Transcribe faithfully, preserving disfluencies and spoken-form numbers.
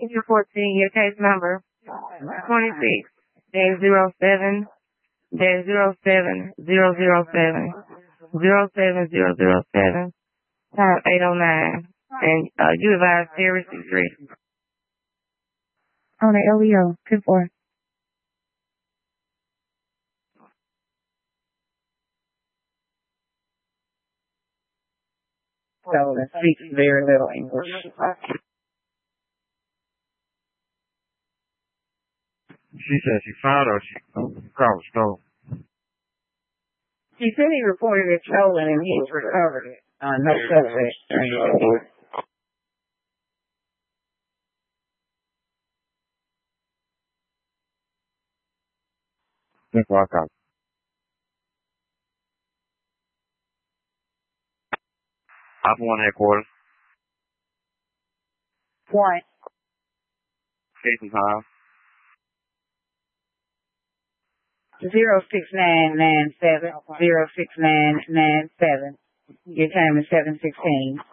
Your fourteen, your case number twenty-six dash zero seven dash zero seven zero zero seven zero seven zero zero seven time eight oh nine. And uh, you advise serious injury. On the L E O, two four. So that speaks very little English. She said she found her. She called stolen. He said he reported it stolen and he's recovered it. Uh, no suspect. Just walk out. Op one headquarters. What? Jason House. Zero six nine nine seven zero six nine nine seven. Your time is seven sixteen.